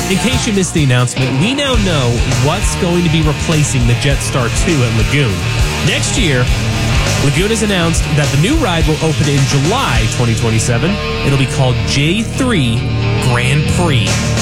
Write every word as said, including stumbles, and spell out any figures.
In case you missed the announcement, we now know what's going to be replacing the Jetstar two at Lagoon. Next year, Lagoon has announced that the new ride will open in July twenty twenty-seven. It'll be called J three Grand Prix.